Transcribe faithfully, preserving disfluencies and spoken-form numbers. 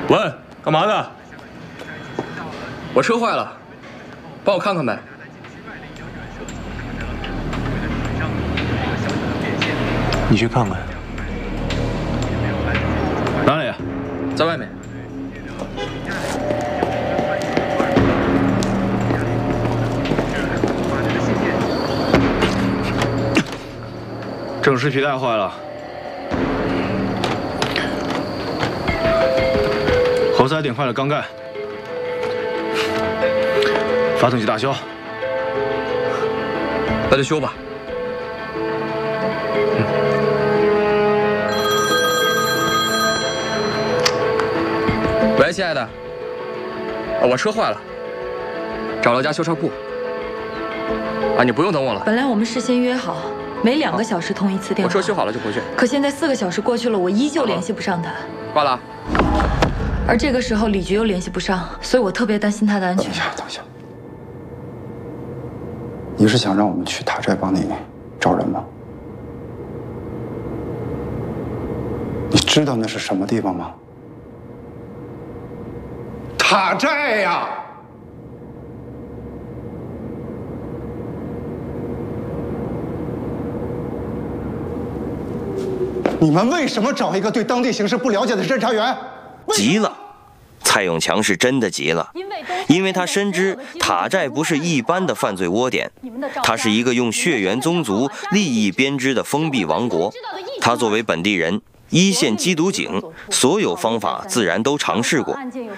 喂，干嘛呢？ 我车坏了，帮我看看呗。 你去看看。哪里？ 在外面。 正时皮带坏了，活塞顶坏了缸盖，发动机大修， 那就修吧。嗯。喂，亲爱的，啊，我车坏了，找了家修车铺。啊，你不用等我了。 本来我们事先约好。 每两个小时通一次电话。 我车修好了就回去。 可现在四个小时过去了，我依旧联系不上他。 挂了。 而这个时候李局又联系不上，所以我特别担心他的安全。 等一下，等一下，你是想让我们去塔寨帮你找人吗？你知道那是什么地方吗？塔寨呀！ 你们为什么找一个对当地形势不了解的侦查员？ 急了，蔡永强是真的急了，因为他深知塔寨不是一般的犯罪窝点，它是一个用血缘宗族利益编织的封闭王国。他作为本地人，一线缉毒警，所有方法自然都尝试过。